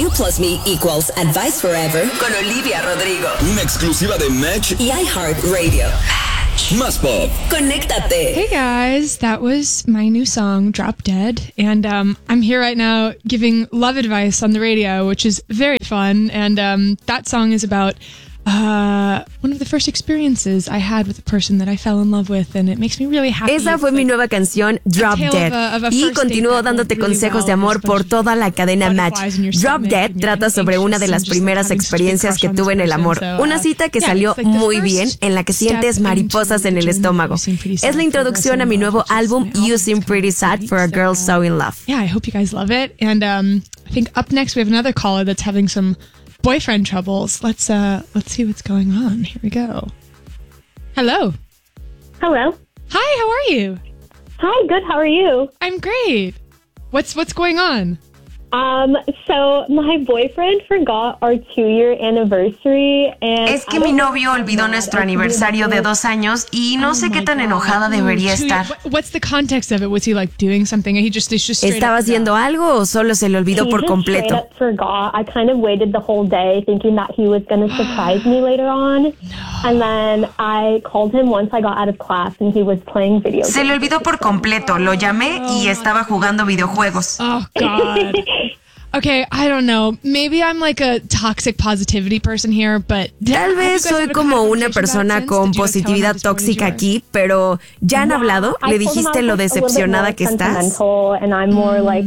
You plus me equals advice forever con Olivia Rodrigo. Una exclusiva de Match y iHeartRadio. Más Pop. Conéctate. Hey guys, that was my new song, Drop Dead. And I'm here right now giving love advice on the radio, which is very fun. And that song is about one of the first experiences I had with a person that I fell in love with, and it makes me really happy. Esa fue mi nueva canción, Drop Dead. Y continúo dándote consejos de amor por toda la cadena Match. Drop Dead trata sobre una de las primeras experiencias que tuve en el amor. Una cita que salió muy bien, en la que sientes mariposas en el estómago. Es la introducción a mi nuevo álbum, You Seem Pretty Sad for a Girl So in Love. Yeah, I hope you guys love it. And I think up next we have another caller that's having some boyfriend troubles. Let's see what's going on. Here we go. Hello. Hello. Hi, how are you? Hi, good. How are you? I'm great. What's going on? So my boyfriend forgot our 2-year anniversary and Es que mi novio olvidó nuestro aniversario de 2 años y no sé qué tan enojada debería estar. What's the context of it? Was he like doing something? It's just ¿Estaba haciendo algo o solo se le olvidó por completo? He just straight up forgot. I kind of waited the whole day thinking that he was going to surprise me later on. And then I called him once I got out of class and he was playing video games. Se le olvidó por completo. Lo llamé y estaba jugando videojuegos. Oh, God. Okay, I don't know. Maybe I'm like a toxic positivity person here, but... Tal vez soy como una persona con positividad tóxica aquí, pero ¿ya han hablado? ¿Le dijiste lo decepcionada que estás? And I'm more like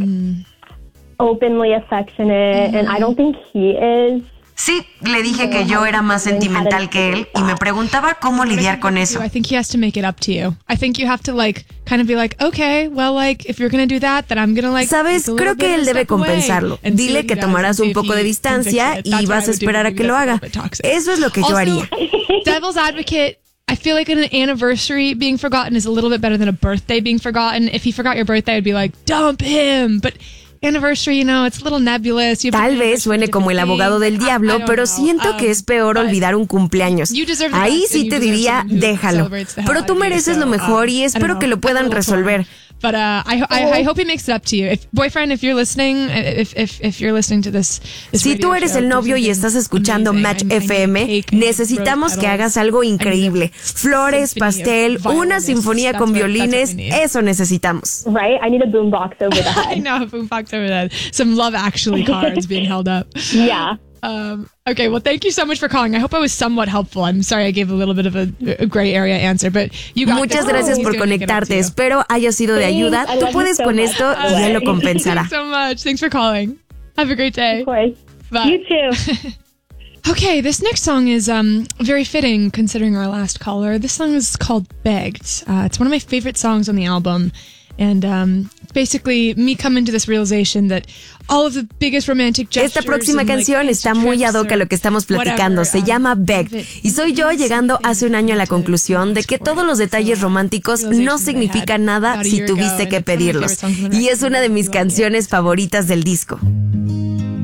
openly affectionate and I don't think he is. Sí, le dije que yo era más sentimental que él y me preguntaba cómo lidiar con eso. I think he has to make it up to you. I think you have to like kind of be like, okay, well, like if you're going to do that, then I'm going to like. Sabes, creo que él debe compensarlo. Dile que tomarás un poco de distancia y vas a esperar a que lo haga. Eso es lo que yo haría. Devil's advocate. I feel like an anniversary being forgotten is a little bit better than a birthday being forgotten. If he forgot your birthday, I'd be like, dump him. But anniversary, you know, it's a little nebulous. Tal vez suene como el abogado del diablo, pero siento que es peor olvidar un cumpleaños. Ahí sí te diría, déjalo. Pero tú mereces lo mejor y espero que lo puedan resolver. But I hope he makes it up to you. Boyfriend, if you're listening, if you're listening to this si tú eres el novio y estás escuchando Match FM, necesitamos que hagas algo increíble. Flores, pastel, una sinfonía con violines, eso necesitamos. Right? I need a boombox over the head. I know, a boombox over the head. Some Love Actually cards being held up. Yeah. Okay, well, thank you so much for calling. I hope I was somewhat helpful. I'm sorry I gave a little bit of a gray area answer, but you got Muchas gracias por conectarte. Espero haya sido de ayuda. Tú puedes con esto y él lo compensará. Thanks so much. Thanks for calling. Have a great day. Of course. Bye. You too. Okay, this next song is very fitting considering our last caller. This song is called Begged. It's one of my favorite songs on the album. And it's basically me coming to this realization that all of the biggest romantic gestures. Esta próxima canción está muy ad hoc a lo que estamos platicando. Se llama Begged. Y soy yo llegando hace un año a la conclusión de que todos los detalles románticos no significan nada si tuviste que pedirlos. Y es una de mis canciones favoritas del disco.